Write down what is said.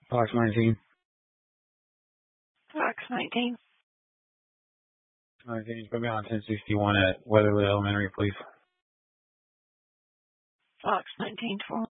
Fox 19. Fox 19. 19, put me on 1061 at Weatherly Elementary, please. Fox 19 12.